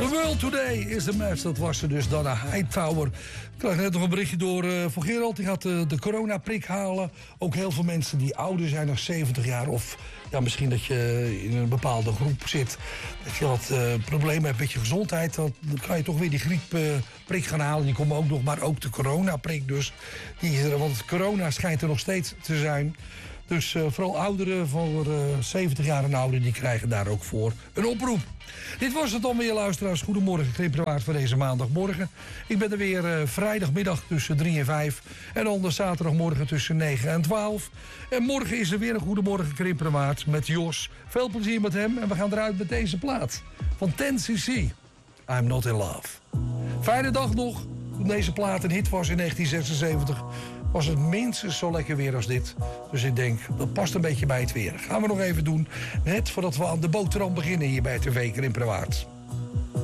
The World Today is a mess. Dat was ze dus, Donna Hightower. Ik kreeg net nog een berichtje door van Gerald. Die gaat de coronaprik halen. Ook heel veel mensen die ouder zijn dan 70 jaar. Of ja, misschien dat je in een bepaalde groep zit. Dat je wat problemen hebt met je gezondheid. Dan kan je toch weer die griepprik gaan halen. Die komen ook nog, maar ook de coronaprik dus. Want corona schijnt er nog steeds te zijn. Dus vooral ouderen voor 70 jaar en ouder, die krijgen daar ook voor een oproep. Dit was het dan weer, luisteraars. Goedemorgen, Krimperwaard voor deze maandagmorgen. Ik ben er weer vrijdagmiddag tussen 3 en 5. En dan zaterdagmorgen tussen 9 en 12. En morgen is er weer een Goedemorgen Krimperwaard met Jos. Veel plezier met hem en we gaan eruit met deze plaat. Van 10cc. I'm Not In Love. Fijne dag nog. Toen deze plaat een hit was in 1976... was het minstens zo lekker weer als dit. Dus ik denk, dat past een beetje bij het weer. Gaan we nog even doen, net voordat we aan de boterham beginnen hier bij TV Krimperwaard.